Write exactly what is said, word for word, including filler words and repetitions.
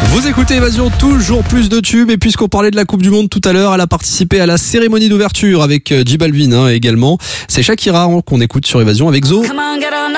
Vous écoutez Évasion, toujours plus de tubes. Et puisqu'on parlait de la Coupe du Monde tout à l'heure, elle a participé à la cérémonie d'ouverture avec J Balvin hein, également. C'est Shakira hein, qu'on écoute sur Évasion avec Zo.